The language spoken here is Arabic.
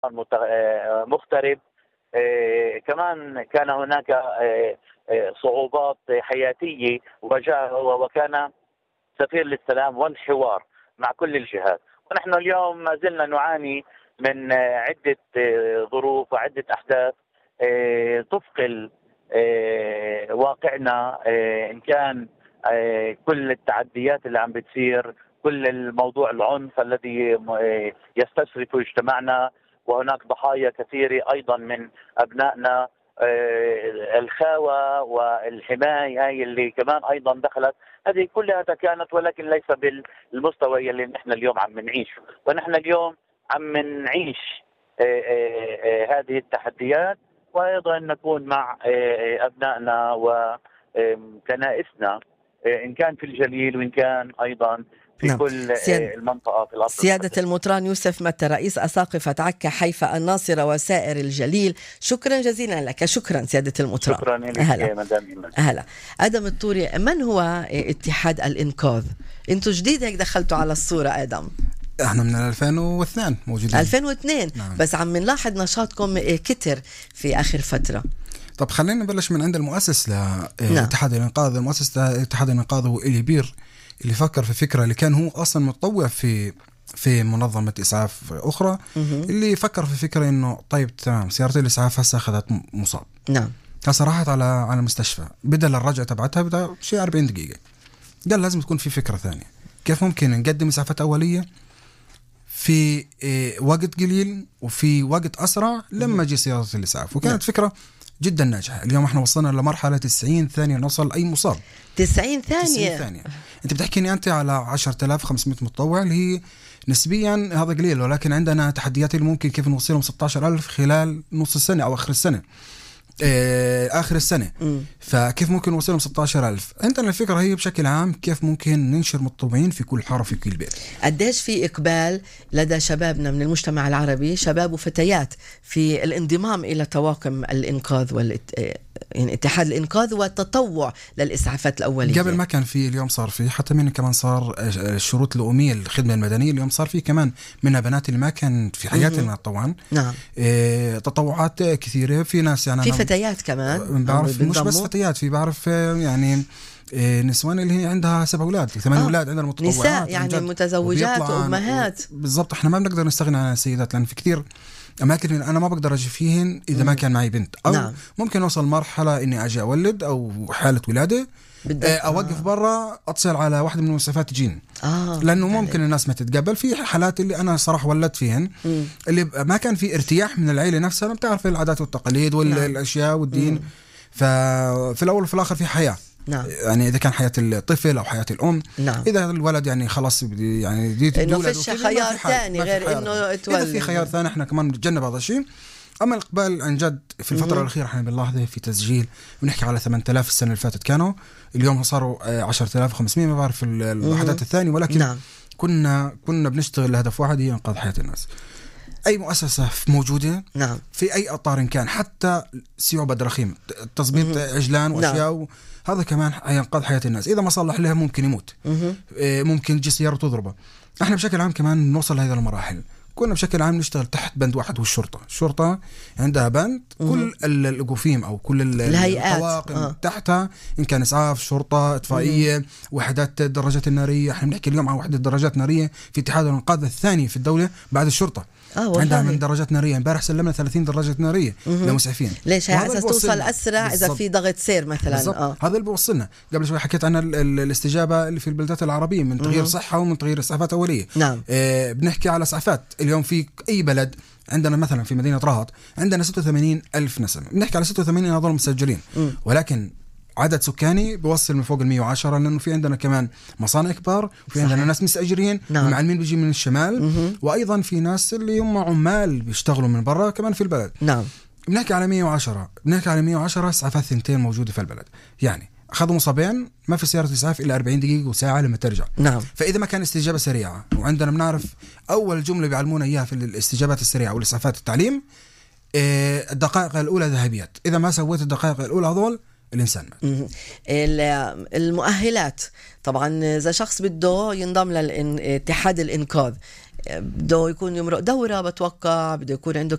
مغترب. كمان كان هناك صعوبات حياتية واجهها، وكان سفير للسلام والحوار مع كل الجهات. ونحن اليوم ما زلنا نعاني من عدة ظروف وعدة أحداث تثقل واقعنا، إن كان كل التعديات اللي عم بتصير، كل الموضوع العنف الذي يستشرف اجتماعنا، وهناك ضحايا كثيرة أيضا من أبنائنا. الخاوة والحماية هاي اللي كمان أيضا دخلت، هذه كلها كانت، ولكن ليس بالمستوى اللي نحن اليوم عم نعيشه. ونحن اليوم عم نعيش هذه التحديات، وأيضا نكون مع أبنائنا وكنائسنا، إن كان في الجليل وإن كان أيضا في نعم. كل المنطقة في الأرض. سيادة المطران يوسف متى، رئيس أساقفة عكا حيفا الناصرة وسائر الجليل، شكرا جزيلا لك. شكرا سيادة المطران. شكرا لك مدام. أهلا. آدم الطوري، من هو اتحاد الإنقاذ؟ انتوا جديد هيك دخلتوا على الصورة آدم. احنا من 2002 موجودين. 2002. نعم. بس عم نلاحظ نشاطكم كتر في آخر فترة. طب خلينا نبلش من عند المؤسس لاتحاد الإنقاذ. المؤسس لاتحاد الإنقاذ هو إلي بير، اللي فكر في فكرة اللي كان هو أصلا متطوع في منظمة إسعاف أخرى، اللي فكر في فكرة إنه طيب تمام، سيارة الإسعاف هسه أخذت مصاب. نعم. هسه راحت على المستشفى، بدل الرجعة تبعتها بدأ شيء 40 دقيقة. قال لازم تكون في فكرة ثانية، كيف ممكن نقدم إسعافات أولية في وقت قليل وفي وقت أسرع لما جي سيارة الإسعاف. وكانت فكرة جدا ناجحة. اليوم احنا وصلنا لمرحلة 90 ثانية نوصل أي مصاب. 90 ثانية. 90 ثانية. انت بتحكيني انت على 10,500 متطوع، اللي هي نسبيا هذا قليل، ولكن عندنا تحديات اللي ممكن كيف نوصلهم 16,000 خلال نص السنة أو آخر السنة. آخر السنة. فكيف ممكن نوصلهم 16,000؟ عندنا الفكرة هي بشكل عام كيف ممكن ننشر متطوعين في كل حارة في كل بيت. قديش في إقبال لدى شبابنا من المجتمع العربي، شباب وفتيات، في الانضمام إلى طواقم الإنقاذ يعني اتحاد الإنقاذ والتطوع للإسعافات الأولية؟ قبل ما كان في، اليوم صار في، حتى من كمان صار الشروط الأمية للخدمة المدنية، اليوم صار في كمان منها بنات اللي ما كان في حياتنا طبعا. نعم. تطوعات كثيرة. في ناس يعني في فتيات كمان بعرف، مش بس فتيات، في بعرف يعني نسوان اللي هي عندها 7 أولاد 8 أولاد، عندنا متطوعات، نساء يعني متزوجات وأمهات. بالضبط. احنا ما بنقدر نستغنى عن السيدات، لأن في كثير أماكن أنا ما بقدر أجي فيهن إذا ما كان معي بنت، أو نعم. ممكن أوصل مرحلة إني أجي أولد أو حالة ولادة، أوقف برا أتصل على واحدة من المسافات تجين، لأنه ممكن الناس ما تتقبل. في حالات اللي أنا صراحة ولدت فيهن اللي ما كان في ارتياح من العيلة نفسها، ما بتعرف العادات والتقاليد والأشياء والدين. ففي الأول وفي الآخر في حياة. نعم. يعني إذا كان حياة الطفل أو حياة الأم. نعم. إذا الولد يعني خلاص يعني دي إنه فيش خيار ثاني غير إنه تولد. إذا في خيار ثاني إحنا كمان نتجنب هذا الشيء. أما الإقبال عن جد في الفترة الأخيرة إحنا بنلاحظه في تسجيل، بنحكي على 8,000 السنة اللي فاتت كانوا، اليوم صاروا 10,500، ما بعرف الوحدات الثانية، ولكن نعم. كنا بنشتغل لهدف واحد، هي إنقاذ حياة الناس. أي مؤسسة موجودة نعم. في أي أطار كان، حتى سيوبة دراخيم، تظبيط عجلان وأشياء نعم. هذا كمان ينقذ حياة الناس. إذا ما صلح لها ممكن يموت، ممكن تجي سيارة تضربه. احنا بشكل عام كمان نوصل لهذه المراحل. كنا بشكل عام نشتغل تحت بند واحد، والشرطة عندها بند كل القوفيم أو كل الطواقم تحتها، إن كان إسعاف، شرطة، إطفائية، وحدات الدراجات النارية. احنا بنحكي اليوم عن وحدة دراجات نارية في اتحاد الإنقاذ الثاني في الدولة بعد الشرطة. عندها من دراجات نارية. امبارح سلمنا 30 دراجة نارية لمسعفين. ليش؟ على توصل أسرع بالزبط. إذا في ضغط سير مثلا. هذا اللي بوصلنا. قبل شوي حكيت عن الاستجابة اللي في البلدات العربية من تغيير صحة ومن تغيير إسعافات أولية. نعم. بنحكي على إسعافات اليوم في أي بلد. عندنا مثلا في مدينة رهط عندنا 86,000 نسمة، بنحكي على 86 هذول مسجلين، ولكن عدد سكاني بيوصل من فوق 110، لأنه في عندنا كمان مصانع كبار، وفي عندنا ناس مستأجرين. نعم. ومعلمين بيجي من الشمال. وأيضا في ناس اللي هم عمال بيشتغلوا من برا كمان في البلد. نعم. بنحكي على 110 إسعافات ثنتين موجودة في البلد. يعني أخذوا مصابين، ما في سيارة إسعاف إلا 40 دقيقة وساعة لما ترجع. نعم. فإذا ما كان استجابة سريعة، وعندنا بنعرف أول جملة بيعلمونا إياها في الاستجابات السريعة والإسعافات التعليم، الدقائق الأولى ذهبيات. إذا ما سويت الدقائق الأولى هذول الإنسان مات. المؤهلات طبعا إذا شخص بده ينضم لاتحاد الإنقاذ، بده يكون يمرق دورة، بتوقع بده يكون عنده